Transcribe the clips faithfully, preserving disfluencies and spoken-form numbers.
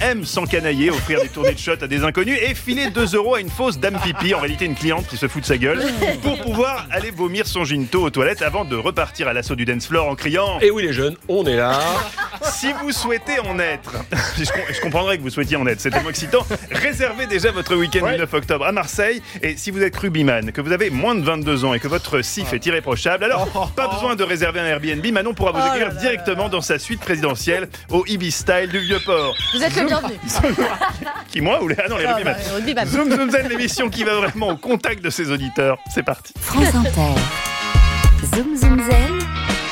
aime s'encanailler, offrir des tournées de shot à des inconnus et filer deux euros à une fausse dame pipi, en réalité une cliente qui se fout de sa gueule, pour pouvoir aller vomir son ginto aux toilettes avant de repartir à l'assaut du dance floor en criant. Et oui les jeunes, on est là. Si vous souhaitez en être, je, je comprendrais que vous souhaitiez en être, c'est tellement excitant, réservez déjà votre week-end ouais. du neuf octobre à Marseille. Et si vous êtes rugbyman, que vous avez moins de vingt-deux ans et que votre C I F est irréprochable, alors pas besoin de réserver un Airbnb. Manon pourra vous accueillir oh directement dans sa suite présidentielle au Ibis Style du Vieux-Port. Vous êtes Zoom, le bienvenu. Qui moi ou les, ah non, les oh, rugbyman. Bah, Zoom Zoom Zen, l'émission qui va vraiment au contact de ses auditeurs. C'est parti. France Inter. Zoom Zoom Zen.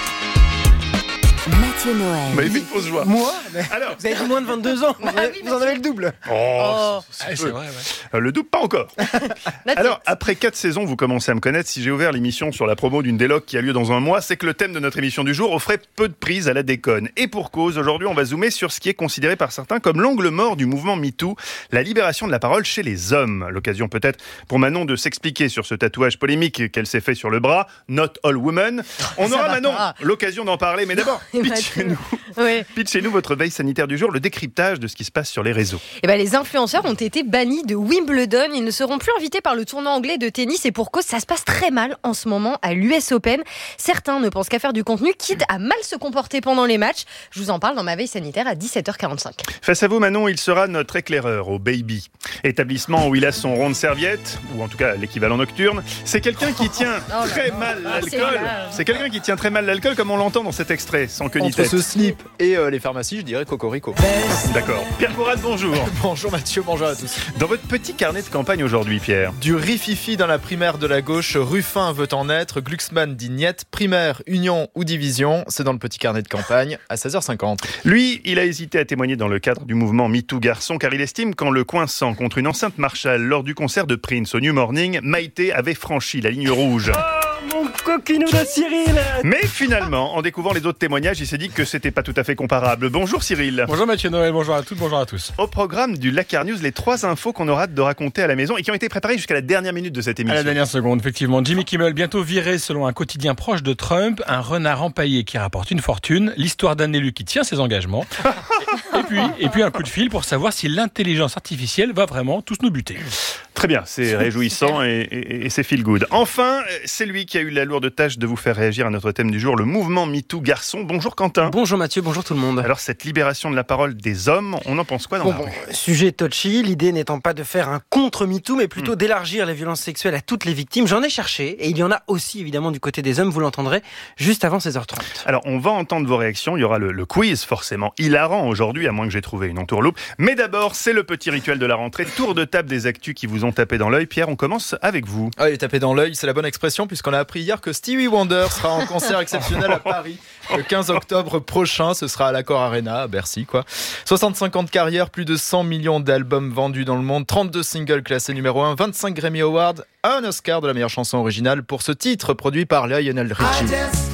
Mathieu Noël. Vous m'avez fait une fausse joie. Moi Alors, vous avez dit moins de vingt-deux ans. Vous, avez, vous en avez le double. Oh, oh. C'est, c'est, c'est vrai, ouais. Le double, pas encore. Alors, après quatre saisons, vous commencez à me connaître. Si j'ai ouvert l'émission sur la promo d'une déloc qui a lieu dans un mois, c'est que le thème de notre émission du jour offrait peu de prise à la déconne. Et pour cause, aujourd'hui, on va zoomer sur ce qui est considéré par certains comme l'angle mort du mouvement MeToo, la libération de la parole chez les hommes. L'occasion peut-être pour Manon de s'expliquer sur ce tatouage polémique qu'elle s'est fait sur le bras, Not All Women. On aura, Manon, pas. l'occasion d'en parler, mais d'abord, pitchez-nous. Oui. Pitchez-nous votre veille sanitaire du jour, le décryptage de ce qui se passe sur les réseaux. Eh ben, les influenceurs ont été bannis de Wimbledon. Ils ne seront plus invités par le tournoi anglais de tennis et pour cause, ça se passe très mal en ce moment à l'U S Open. Certains ne pensent qu'à faire du contenu, quitte à mal se comporter pendant les matchs. Je vous en parle dans ma veille sanitaire à dix-sept heures quarante-cinq. Face à vous, Manon, il sera notre éclaireur au Baby. Établissement où il a son rond de serviette, ou en tout cas l'équivalent nocturne. C'est quelqu'un qui tient oh très non. mal l'alcool. C'est, c'est quelqu'un qui tient très mal l'alcool, comme on l'entend dans cet extrait, sans queue ni tête. Entre ce slip et euh, les pharmacies, je dirais cocorico. D'accord. Pierre Bourade, bonjour. Bonjour Mathieu, bonjour à tous. Dans votre petit carnet de campagne aujourd'hui, Pierre. Du rififi dans la primaire de la gauche, Ruffin veut en être, Glucksmann dit niet, primaire, union ou division, c'est dans le petit carnet de campagne à seize heures cinquante. Lui, il a hésité à témoigner dans le cadre du mouvement MeToo Garçon, car il estime qu'en le coinçant contre une enceinte Marshall lors du concert de Prince au New Morning, Maïté avait franchi la ligne rouge. Mon coquinou de Cyril. Mais finalement, en découvrant les autres témoignages, il s'est dit que c'était pas tout à fait comparable. Bonjour Cyril. Bonjour Mathieu Noël, bonjour à toutes, bonjour à tous. Au programme du Lakar News, les trois infos qu'on aura hâte de raconter à la maison et qui ont été préparées jusqu'à la dernière minute de cette émission. À la dernière seconde, effectivement. Jimmy Kimmel, bientôt viré selon un quotidien proche de Trump, un renard empaillé qui rapporte une fortune, l'histoire d'un élu qui tient ses engagements, et, puis, et puis un coup de fil pour savoir si l'intelligence artificielle va vraiment tous nous buter. Très bien, c'est réjouissant et, et, et c'est feel good. Enfin, c'est lui qui a eu la lourde tâche de vous faire réagir à notre thème du jour, le mouvement MeToo Garçon. Bonjour Quentin. Bonjour Mathieu, bonjour tout le monde. Alors cette libération de la parole des hommes, on en pense quoi dans bon, la bon, rue ? Sujet touchy, l'idée n'étant pas de faire un contre MeToo, mais plutôt mmh. d'élargir les violences sexuelles à toutes les victimes. J'en ai cherché et il y en a aussi évidemment du côté des hommes, vous l'entendrez juste avant seize heures trente. Alors on va entendre vos réactions, il y aura le, le quiz forcément hilarant aujourd'hui, à moins que j'ai trouvé une entourloupe. Mais d'abord, c'est le petit rituel de la rentrée, tour de table des actus qui vous ont tapé dans l'œil. Pierre, on commence avec vous. Ah, il est tapé dans l'œil, c'est la bonne expression, puisqu'on a appris hier que Stevie Wonder sera en concert exceptionnel à Paris le quinze octobre prochain. Ce sera à l'Accor Arena, à Bercy, quoi. soixante-cinq ans de carrière, plus de cent millions d'albums vendus dans le monde, trente-deux singles classés numéro un, vingt-cinq Grammy Awards, un Oscar de la meilleure chanson originale pour ce titre produit par Lionel Richie.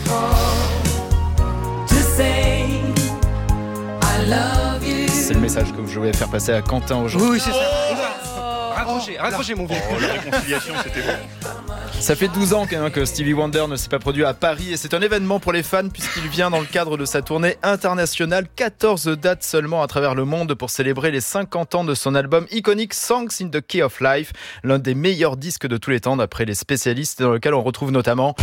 C'est le message que je voulais faire passer à Quentin aujourd'hui. Oui, c'est ça. Raccrochez, raccrochez mon vieux. Oh, la réconciliation, c'était bon. Ça fait douze ans que Stevie Wonder ne s'est pas produit à Paris et c'est un événement pour les fans puisqu'il vient dans le cadre de sa tournée internationale. quatorze dates seulement à travers le monde pour célébrer les cinquante ans de son album iconique Songs in the Key of Life, l'un des meilleurs disques de tous les temps d'après les spécialistes, dans lequel on retrouve notamment...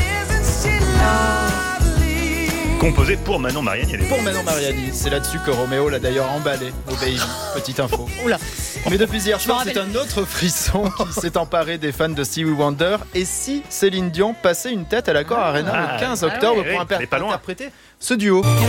Composé pour Manon Mariani. Pour Manon Mariani. C'est là-dessus que Roméo l'a d'ailleurs emballé au Baby. Petite info. Oula. Mais depuis hier soir, c'est un autre frisson qui s'est emparé des fans de Stevie Wonder. Et si Céline Dion passait une tête à l'Accor Arena ah, le quinze octobre ah, oui, pour oui, imper- interpréter ce duo.